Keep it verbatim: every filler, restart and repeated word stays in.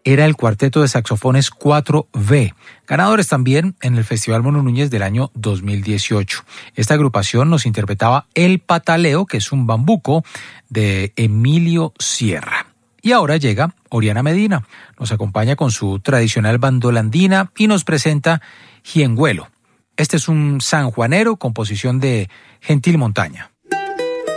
era el cuarteto de saxofones cuatro B, ganadores también en el Festival Mono Núñez del año dos mil dieciocho. Esta agrupación nos interpretaba El Pataleo, que es un bambuco de Emilio Sierra. Y ahora llega Oriana Medina, nos acompaña con su tradicional bandolandina y nos presenta Jiengüelo. Este es un sanjuanero, composición de Gentil Montaña.